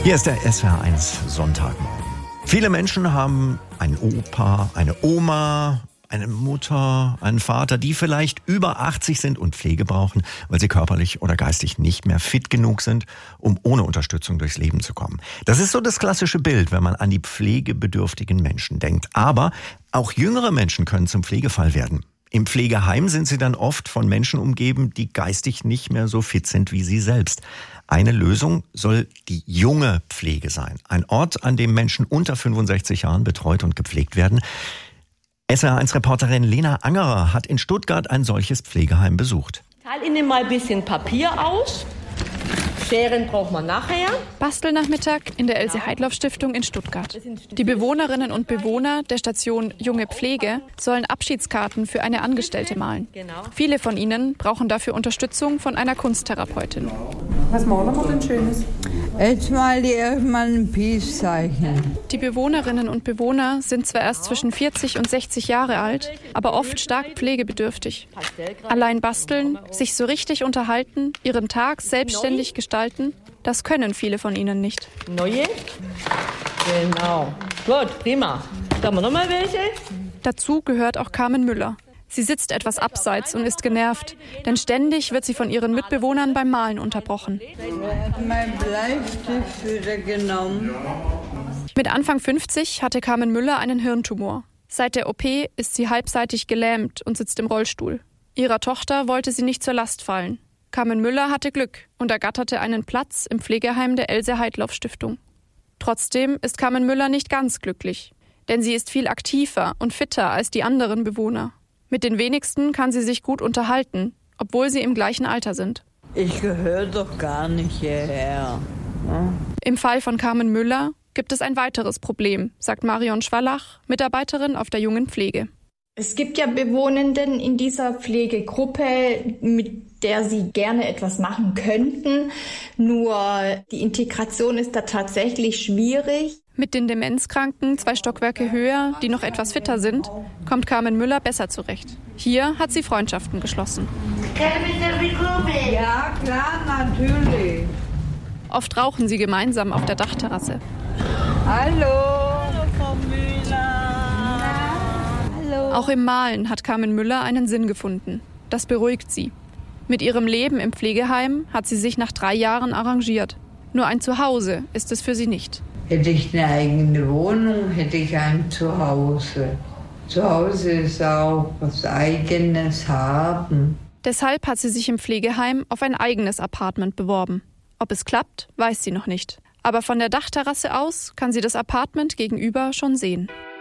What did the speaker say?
Hier ist der SWR1 Sonntagmorgen. Viele Menschen haben einen Opa, eine Oma, eine Mutter, einen Vater, die vielleicht über 80 sind und Pflege brauchen, weil sie körperlich oder geistig nicht mehr fit genug sind, um ohne Unterstützung durchs Leben zu kommen. Das ist so das klassische Bild, wenn man an die pflegebedürftigen Menschen denkt. Aber auch jüngere Menschen können zum Pflegefall werden. Im Pflegeheim sind sie dann oft von Menschen umgeben, die geistig nicht mehr so fit sind wie sie selbst. Eine Lösung soll die junge Pflege sein. Ein Ort, an dem Menschen unter 65 Jahren betreut und gepflegt werden. SWR1-Reporterin Lena Angerer hat in Stuttgart ein solches Pflegeheim besucht. Ich teile Ihnen mal ein bisschen Papier aus. Scheren braucht man nachher. Bastelnachmittag in der Else-Heidloff-Stiftung in Stuttgart. Die Bewohnerinnen und Bewohner der Station Junge Pflege sollen Abschiedskarten für eine Angestellte malen. Viele von ihnen brauchen dafür Unterstützung von einer Kunsttherapeutin. Was malen wir denn Schönes? Jetzt mal erstmal ein Peace-Zeichen. Die Bewohnerinnen und Bewohner sind zwar erst zwischen 40 und 60 Jahre alt, aber oft stark pflegebedürftig. Allein basteln, sich so richtig unterhalten, ihren Tag selbstständig gestalten, das können viele von ihnen nicht. Neue? Genau. Gut, prima. Da haben wir noch mal welche. Dazu gehört auch Carmen Müller. Sie sitzt etwas abseits und ist genervt, denn ständig wird sie von ihren Mitbewohnern beim Malen unterbrochen. Mein Bleistift wieder genommen. Mit Anfang 50 hatte Carmen Müller einen Hirntumor. Seit der OP ist sie halbseitig gelähmt und sitzt im Rollstuhl. Ihrer Tochter wollte sie nicht zur Last fallen. Carmen Müller hatte Glück und ergatterte einen Platz im Pflegeheim der Else-Heidloff-Stiftung. Trotzdem ist Carmen Müller nicht ganz glücklich, denn sie ist viel aktiver und fitter als die anderen Bewohner. Mit den wenigsten kann sie sich gut unterhalten, obwohl sie im gleichen Alter sind. Ich gehöre doch gar nicht hierher. Im Fall von Carmen Müller gibt es ein weiteres Problem, sagt Marion Schwallach, Mitarbeiterin auf der Jungen Pflege. Es gibt ja Bewohnenden in dieser Pflegegruppe, mit der sie gerne etwas machen könnten. Nur die Integration ist da tatsächlich schwierig. Mit den Demenzkranken 2 Stockwerke höher, die noch etwas fitter sind, kommt Carmen Müller besser zurecht. Hier hat sie Freundschaften geschlossen. Ja, klar, natürlich. Oft rauchen sie gemeinsam auf der Dachterrasse. Hallo. Frau Müller. Hallo. Auch im Malen hat Carmen Müller einen Sinn gefunden. Das beruhigt sie. Mit ihrem Leben im Pflegeheim hat sie sich nach 3 Jahren arrangiert. Nur ein Zuhause ist es für sie nicht. Hätte ich eine eigene Wohnung, hätte ich ein Zuhause. Zuhause ist auch was Eigenes haben. Deshalb hat sie sich im Pflegeheim auf ein eigenes Apartment beworben. Ob es klappt, weiß sie noch nicht. Aber von der Dachterrasse aus kann sie das Apartment gegenüber schon sehen.